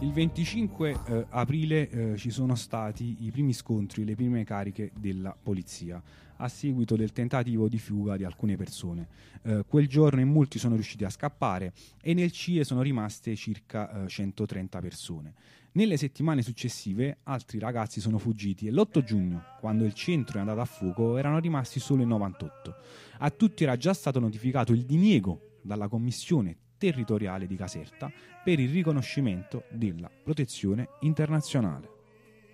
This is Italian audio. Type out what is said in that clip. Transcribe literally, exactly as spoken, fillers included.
Il venticinque eh, aprile eh, ci sono stati i primi scontri, le prime cariche della polizia a seguito del tentativo di fuga di alcune persone. Eh, quel giorno in molti sono riusciti a scappare e nel C I E sono rimaste circa eh, centotrenta persone. Nelle settimane successive altri ragazzi sono fuggiti e l'otto giugno, quando il centro è andato a fuoco, erano rimasti solo in novantotto. A tutti era già stato notificato il diniego dalla commissione territoriale di Caserta per il riconoscimento della protezione internazionale.